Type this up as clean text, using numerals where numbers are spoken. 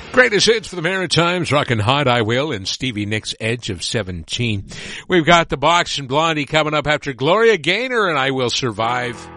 Greatest hits for the Maritimes, Rockin' Hot, I Will, and Stevie Nicks' Edge of 17. We've got the Box and Blondie coming up after Gloria Gaynor and I Will Survive.